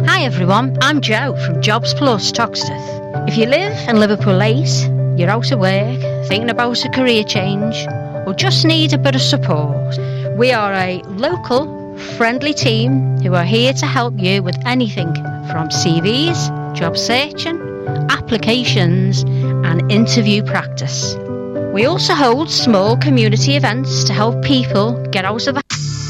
Hi everyone, I'm Jo from Jobs Plus Toxteth. If you live in Liverpool 8, you're out of work, thinking about a career change, or just need a bit of support, we are a local, friendly team who are here to help you with anything from CVs, job searching, applications and interview practice. We also hold small community events to help people get out of the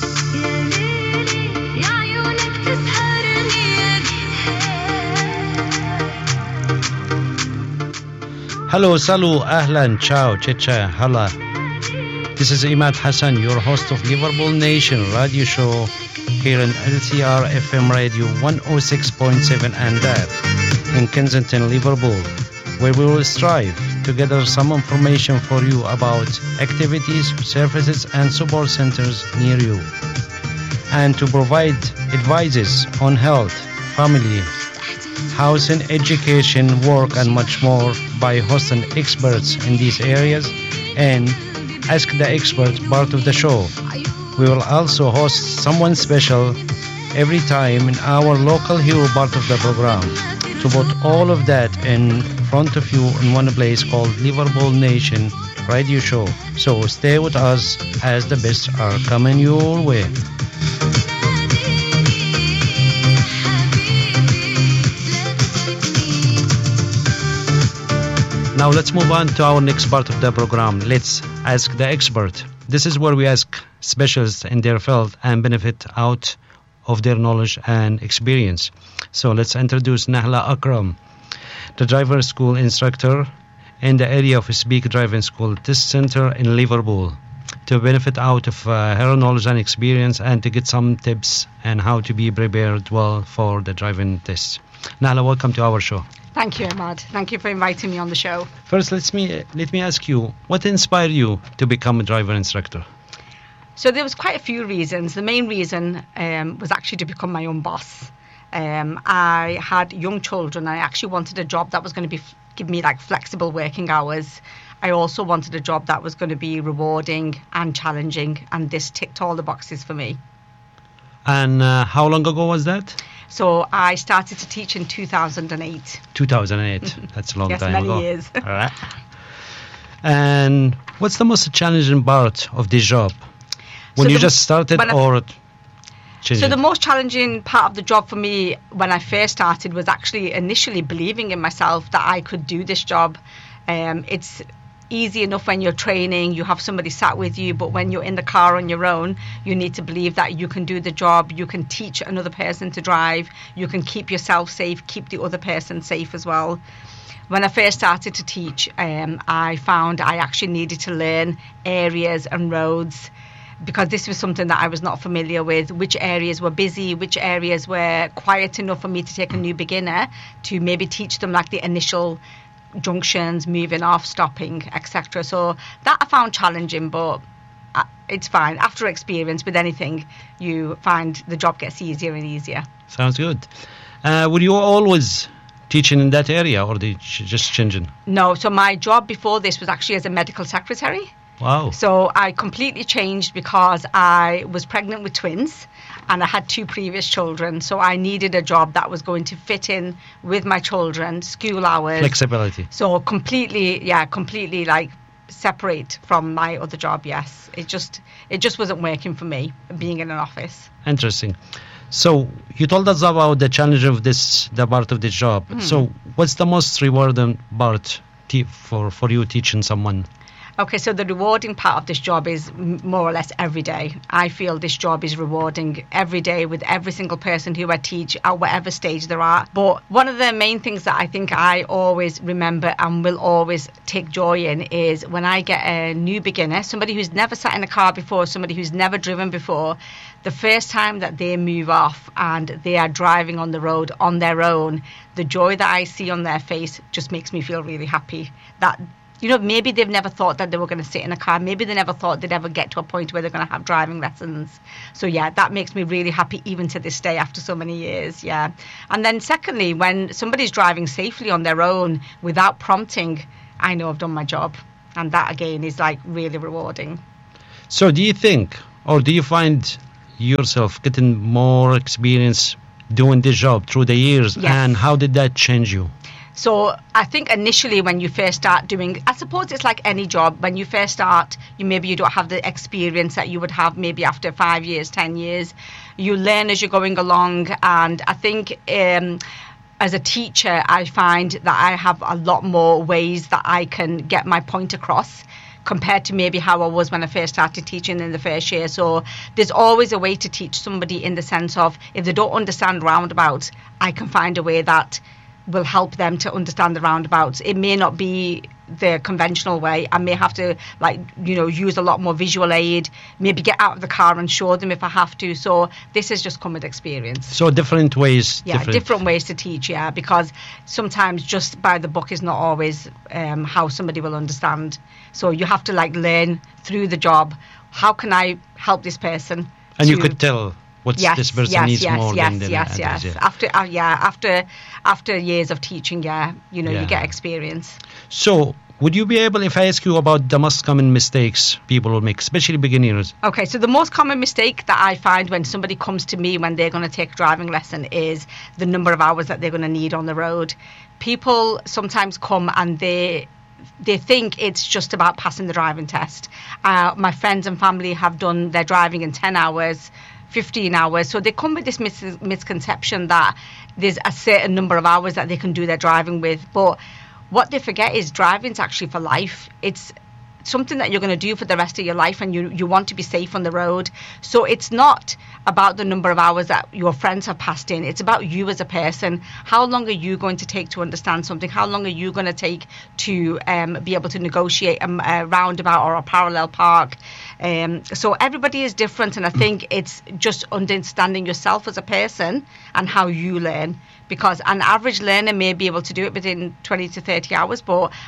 Hello, salu, ahlan, ciao, chicha, hala. This is Imad Hassan, your host of Liverpool Nation radio show here in LTR FM Radio 106.7 and that in Kensington, Liverpool, where we will strive to gather some information for you about activities, services and support centers near you, and to provide advices on health, family, housing, education, work and much more by hosting experts in these areas and Ask the Expert part of the show. We will also host someone special every time in our local hero part of the program to put all of that in front of you in one place called Liverpool Nation Radio Show. So stay with us as the best are coming your way. Now let's move on to our next part of the program. Let's Ask the Expert. This is where we ask specialists in their field and benefit out of their knowledge and experience. So let's introduce Nahla Akram, the driver school instructor in the area of Speak Driving School Test Center in Liverpool, to benefit out of her knowledge and experience and to get some tips on how to be prepared well for the driving test. Nahla, welcome to our show. Thank you, Ahmad. Thank you for inviting me on the show. First, let me ask you, what inspired you to become a driver instructor? So there was quite a few reasons. The main reason was actually to become my own boss. I had young children. I actually wanted a job that was going to give me like flexible working hours. I also wanted a job that was going to be rewarding and challenging, and this ticked all the boxes for me. And how long ago was that? So I started to teach in 2008. 2008. That's a long time ago. Yes, many years. All right. And what's the most challenging part of this job? When you just started or changing? So the most challenging part of the job for me when I first started was actually initially believing in myself that I could do this job. It's easy enough when you're training, you have somebody sat with you, but when you're in the car on your own, you need to believe that you can do the job, you can teach another person to drive, you can keep yourself safe, keep the other person safe as well. When I first started to teach, I found I actually needed to learn areas and roads, because this was something that I was not familiar with, which areas were busy, which areas were quiet enough for me to take a new beginner to maybe teach them like the initial junctions, moving off, stopping, etc. So that I found challenging, but it's fine. After experience with anything, you find the job gets easier and easier. Sounds good. Were you always teaching in that area, or did you just changing? No, so my job before this was actually as a medical secretary. Wow. So I completely changed because I was pregnant with twins and I had 2 previous children. So I needed a job that was going to fit in with my children, school hours. Flexibility. So completely like separate from my other job, yes. It just wasn't working for me, being in an office. Interesting. So you told us about the challenge of the part of this job. So what's the most rewarding part for you teaching someone? Okay, so the rewarding part of this job is more or less every day. I feel this job is rewarding every day with every single person who I teach at whatever stage they're at. But one of the main things that I think I always remember and will always take joy in is when I get a new beginner, somebody who's never sat in a car before, somebody who's never driven before, the first time that they move off and they are driving on the road on their own, the joy that I see on their face just makes me feel really happy. That, you know, maybe they've never thought that they were going to sit in a car. Maybe they never thought they'd ever get to a point where they're going to have driving lessons. So, yeah, that makes me really happy even to this day after so many years, yeah. And then secondly, when somebody's driving safely on their own without prompting, I know I've done my job. And that, again, is, like, really rewarding. So do you think, or do you find yourself getting more experience doing this job through the years, Yes. and how did that change you? So I think initially when you first start doing, I suppose it's like any job. When you first start, you don't have the experience that you would have maybe after 5 years, 10 years. You learn as you're going along. And I think as a teacher, I find that I have a lot more ways that I can get my point across compared to maybe how I was when I first started teaching in the first year. So there's always a way to teach somebody, in the sense of, if they don't understand roundabouts, I can find a way that will help them to understand the roundabouts. It may not be the conventional way. I may have to use a lot more visual aid, maybe get out of the car and show them if I have to. So this has just come with experience. So different ways. Yeah, different ways to teach, yeah, because sometimes just by the book is not always how somebody will understand. So you have to learn through the job. How can I help this person? And you could tell this person needs more than others. Yes. After years of teaching, you get experience. So would you be able, if I ask you about the most common mistakes people will make, especially beginners? Okay, so the most common mistake that I find when somebody comes to me when they're going to take a driving lesson is the number of hours that they're going to need on the road. People sometimes come and they think it's just about passing the driving test. My friends and family have done their driving in 10 hours, 15 hours. So they come with this misconception that there's a certain number of hours that they can do their driving with. But what they forget is driving's actually for life. It's something that you're going to do for the rest of your life, and you want to be safe on the road. So it's not about the number of hours that your friends have passed in. It's about you as a person. How long are you going to take to understand something? How long are you going to take to be able to negotiate a roundabout or a parallel park? So everybody is different, and I think it's just understanding yourself as a person and how you learn. Because an average learner may be able to do it within 20 to 30 hours,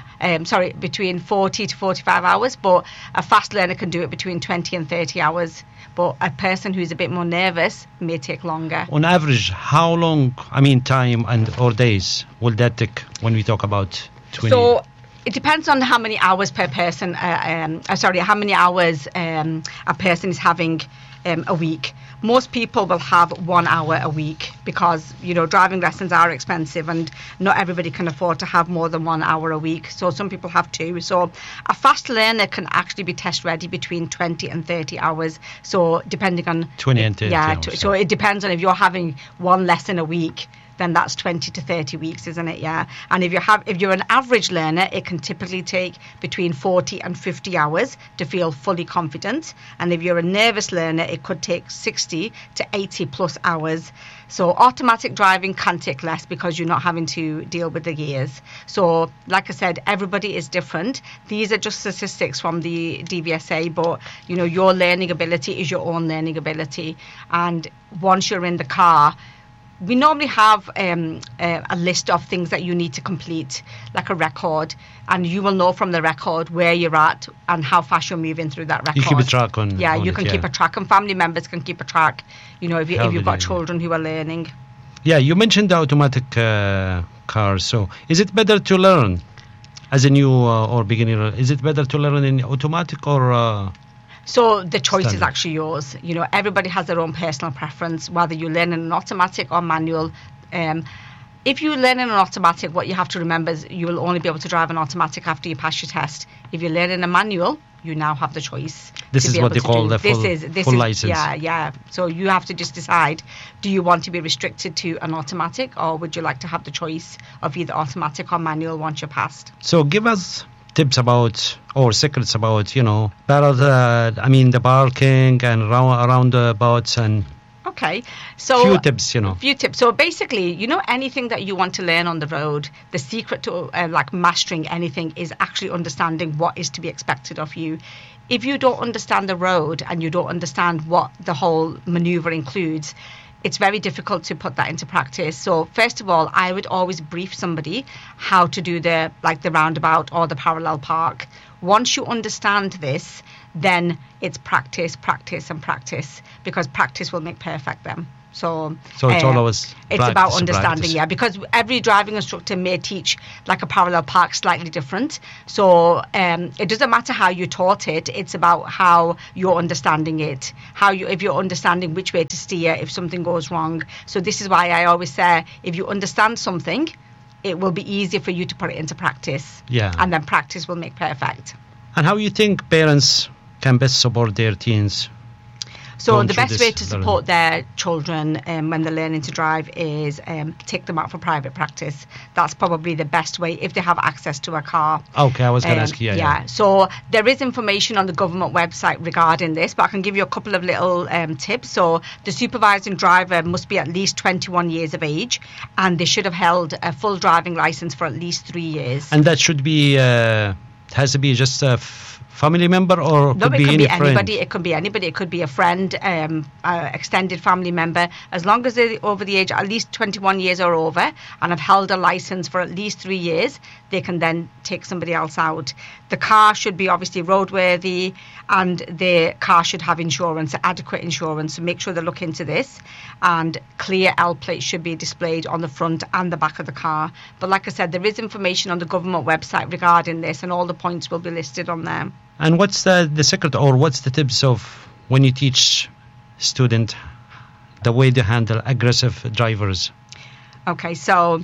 between 40 to 45 hours, but a fast learner can do it between 20 and 30 hours. But a person who's a bit more nervous may take longer. On average, how long, time or days will that take when we talk about 20? So it depends on how many hours per person, how many hours a person is having a week. Most people will have 1 hour a week because, driving lessons are expensive and not everybody can afford to have more than 1 hour a week. So some people have 2. So a fast learner can actually be test ready between 20 and 30 hours. So depending on 20 and 30 hours. So it depends on if you're having one lesson a week, then that's 20 to 30 weeks, isn't it? Yeah. And if you're an average learner, it can typically take between 40 and 50 hours to feel fully confident. And if you're a nervous learner, it could take 60 to 80 plus hours. So automatic driving can take less because you're not having to deal with the gears. So like I said, everybody is different. These are just statistics from the DVSA, but your learning ability is your own learning ability. And once you're in the car, we normally have a list of things that you need to complete, like a record, and you will know from the record where you're at and how fast you're moving through that record. You keep a track on. Yeah, on you can keep a track, and family members can keep a track. If you've got children who are learning. Yeah, you mentioned the automatic cars. So, is it better to learn as a new or beginner? Is it better to learn in automatic or? So the choice Standard. is actually yours. Everybody has their own personal preference, whether you learn in an automatic or manual. If you learn in an automatic, what you have to remember is you will only be able to drive an automatic after you pass your test. If you learn in a manual, you now have the choice. This is what they call the full license. Yeah. So you have to just decide, do you want to be restricted to an automatic, or would you like to have the choice of either automatic or manual once you're passed? So give us tips about or secrets about the parking and roundabouts and okay, so few tips. Few tips. So basically, anything that you want to learn on the road, the secret to mastering anything is actually understanding what is to be expected of you. If you don't understand the road and you don't understand what the whole maneuver includes, it's very difficult to put that into practice. So first of all, I would always brief somebody how to do the roundabout or the parallel park. Once you understand this, then it's practice, practice and practice, because practice will make perfect then. So it's always it's about understanding, yeah, because every driving instructor may teach like a parallel park slightly different. So it doesn't matter how you taught it, it's about how you're understanding it, if you're understanding which way to steer if something goes wrong. So this is why I always say, if you understand something, it will be easier for you to put it into practice. Yeah. And then practice will make perfect. And how you think parents can best support their teens? So the best way to support their children when they're learning to drive is take them out for private practice. That's probably the best way if they have access to a car. Okay, I was going to ask you. Yeah. So there is information on the government website regarding this, but I can give you a couple of little tips. So the supervising driver must be at least 21 years of age, and they should have held a full driving license for at least 3 years. And that should be has to be just a family member, or no, could it could be any anybody. friend? It could be anybody. It could be a friend, extended family member. As long as they're over the age, at least 21 years or over, and have held a license for at least 3 years, they can then take somebody else out. The car should be obviously roadworthy, and the car should have insurance, adequate insurance. So make sure they look into this. And clear L plates should be displayed on the front and the back of the car. But like I said, there is information on the government website regarding this, and all the points will be listed on there. And what's the secret, or what's the tips of when you teach student the way to handle aggressive drivers? Okay, so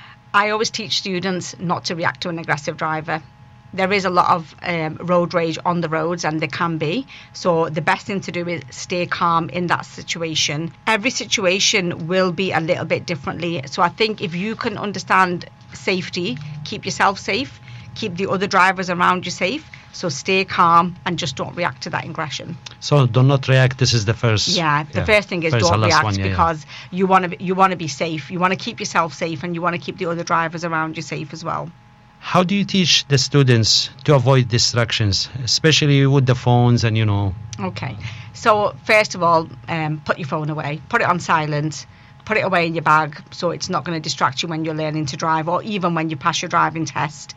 I always teach students not to react to an aggressive driver. There is a lot of road rage on the roads, and there can be. So the best thing to do is stay calm in that situation. Every situation will be a little bit differently. So I think if you can understand safety, keep yourself safe, keep the other drivers around you safe. So stay calm and just don't react to that aggression. So do not react. This is the first. Yeah, the first thing is don't react, because you want to be safe. You want to keep yourself safe, and you want to keep the other drivers around you safe as well. How do you teach the students to avoid distractions, especially with the phones and Okay, so first of all, put your phone away. Put it on silent. Put it away in your bag so it's not going to distract you when you're learning to drive, or even when you pass your driving test.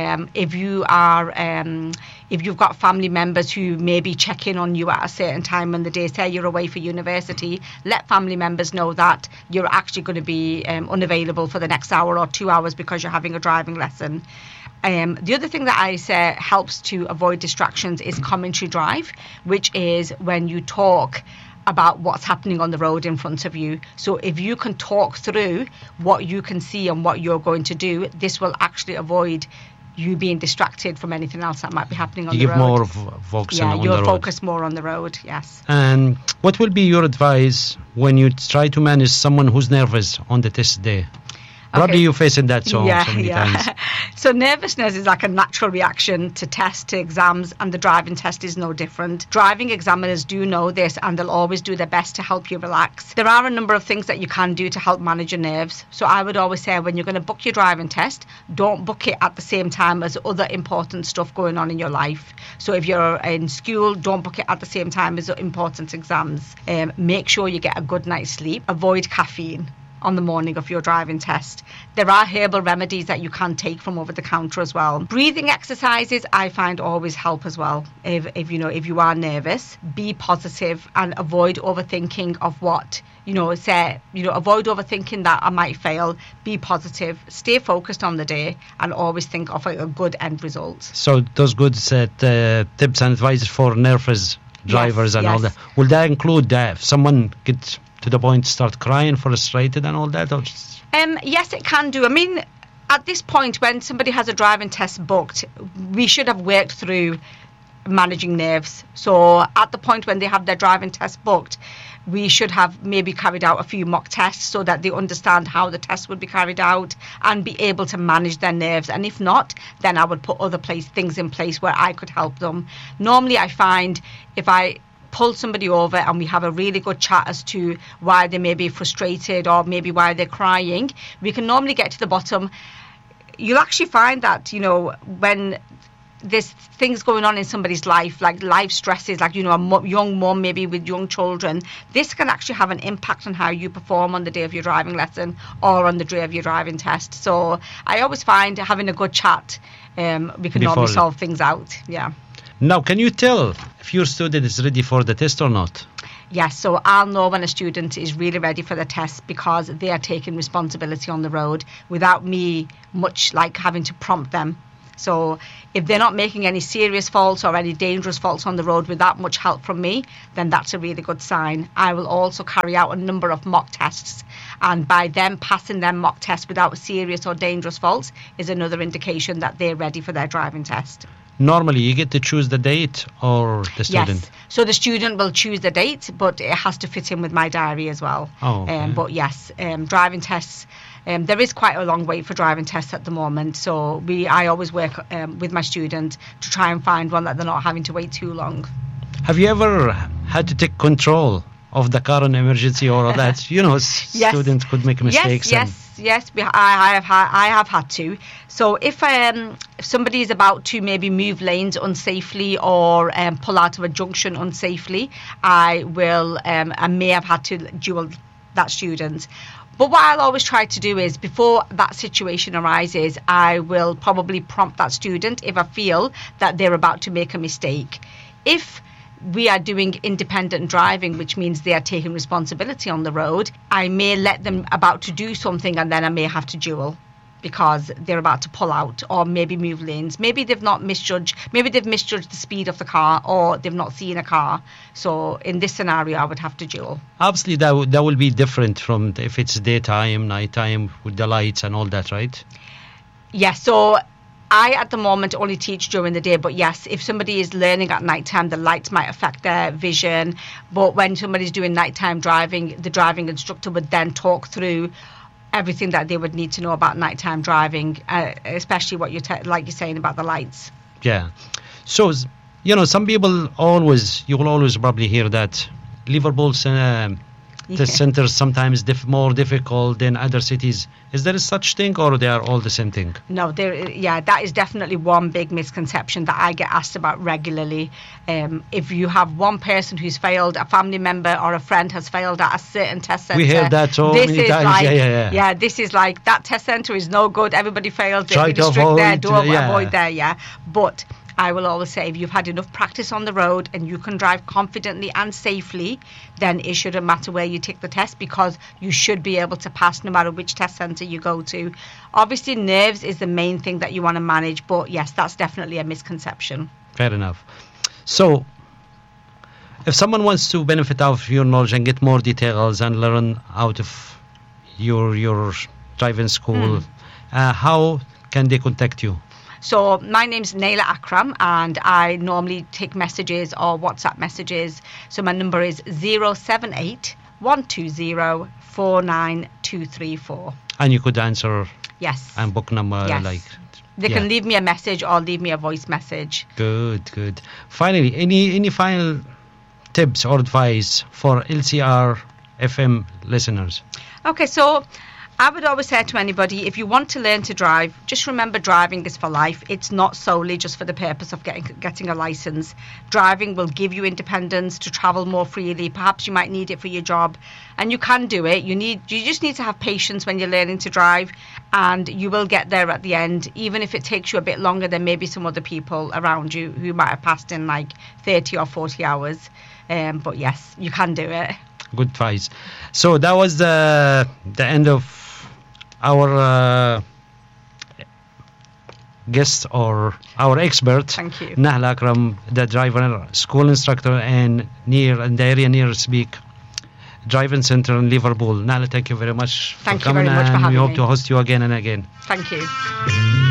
If you've got family members who maybe check in on you at a certain time in the day, say you're away for university, let family members know that you're actually going to be unavailable for the next hour or 2 hours because you're having a driving lesson. The other thing that I say helps to avoid distractions is commentary drive, which is when you talk about what's happening on the road in front of you. So if you can talk through what you can see and what you're going to do, this will actually avoid you being distracted from anything else that might be happening on the road. You give more focus on the road. Yeah, you'll focus more on the road, yes. And what will be your advice when you try to manage someone who's nervous on the test day? Probably you're facing that so many times. So nervousness is like a natural reaction to tests, to exams, and the driving test is no different. Driving examiners do know this, and they'll always do their best to help you relax. There are a number of things that you can do to help manage your nerves. So I would always say, when you're going to book your driving test, don't book it at the same time as other important stuff going on in your life. So if you're in school, don't book it at the same time as important exams. Make sure you get a good night's sleep. Avoid caffeine on the morning of your driving test. There are herbal remedies that you can take from over the counter as well. Breathing exercises I find always help as well. If you are nervous, be positive and avoid overthinking of what avoid overthinking that I might fail. Be positive, stay focused on the day, and always think of a good end result. So those good tips and advice for nervous drivers and all that, will that include if someone gets to the point to start crying, frustrated and all that? Yes, it can do. I mean, at this point, when somebody has a driving test booked, we should have worked through managing nerves. So at the point when they have their driving test booked, we should have maybe carried out a few mock tests so that they understand how the test would be carried out and be able to manage their nerves. And if not, then I would put other things in place where I could help them. Normally, I find if I pull somebody over and we have a really good chat as to why they may be frustrated or maybe why they're crying, we can normally get to the bottom. You'll actually find that, when there's things going on in somebody's life, like life stresses, like, a young mum maybe with young children, this can actually have an impact on how you perform on the day of your driving lesson or on the day of your driving test. So I always find having a good chat, we can normally solve things out. Yeah. Now, can you tell if your student is ready for the test or not? Yes, so I'll know when a student is really ready for the test because they are taking responsibility on the road without me much like having to prompt them. So if they're not making any serious faults or any dangerous faults on the road without much help from me, then that's a really good sign. I will also carry out a number of mock tests, and by them passing them mock tests without serious or dangerous faults is another indication that they're ready for their driving test. Normally, you get to choose the date or the student? Yes, so the student will choose the date, but it has to fit in with my diary as well. Oh, okay. But yes, driving tests, there is quite a long wait for driving tests at the moment. So I always work with my student to try and find one that they're not having to wait too long. Have you ever had to take control of the car in emergency or all that? You know, Yes. students could make mistakes. Yes, I have had to. So if somebody is about to maybe move lanes unsafely or pull out of a junction unsafely, I may have had to duel that student. But what I'll always try to do is, before that situation arises, I will probably prompt that student if I feel that they're about to make a mistake. If we are doing independent driving, which means they are taking responsibility on the road, I may let them about to do something and then I may have to duel because they're about to pull out or maybe move lanes. Maybe they've misjudged the speed of the car, or they've not seen a car. So in this scenario, I would have to duel. Obviously, that will be different from if it's daytime, nighttime with the lights and all that, right? Yes, so I, at the moment, only teach during the day, but yes, if somebody is learning at nighttime, the lights might affect their vision. But when somebody's doing nighttime driving, the driving instructor would then talk through everything that they would need to know about nighttime driving, especially what like you're saying about the lights. Yeah. So, you know, some people you will always probably hear that Liverpool's test centers sometimes more difficult than other cities. Is there such thing, or they are all the same thing? No, that is definitely one big misconception that I get asked about regularly. If you have one person who's failed, a family member or a friend has failed at a certain test centre, we hear that so many times. Yeah, this is like, that test centre is no good, everybody fails, try to strict avoid there, avoid there, But I will always say, if you've had enough practice on the road and you can drive confidently and safely, then it shouldn't matter where you take the test, because you should be able to pass no matter which test centre you go to. Obviously, nerves is the main thing that you want to manage, but yes, that's definitely a misconception. Fair enough. So, if someone wants to benefit out of your knowledge and get more details and learn out of your driving school, how can they contact you? So my name's Naila Akram, and I normally take messages or WhatsApp messages. So my number is 078 120 49234. And you could answer. Yes. And book number. Yes. They can leave me a message or leave me a voice message. Good. Finally, any final tips or advice for LCR FM listeners? Okay, so I would always say to anybody, if you want to learn to drive, just remember driving is for life. It's not solely just for the purpose of getting a license. Driving will give you independence to travel more freely. Perhaps you might need it for your job, and you can do it. You just need to have patience when you're learning to drive, and you will get there at the end, even if it takes you a bit longer than maybe some other people around you who might have passed in like 30 or 40 hours. But yes, you can do it. Good advice. So that was the end of our guest or our expert. Thank you. Naila Akram, the driver school instructor and the area near Speak Driving Center in Liverpool. Naila, thank you very much for coming. Thank you very much for having me. We hope to host you again and again. Thank you.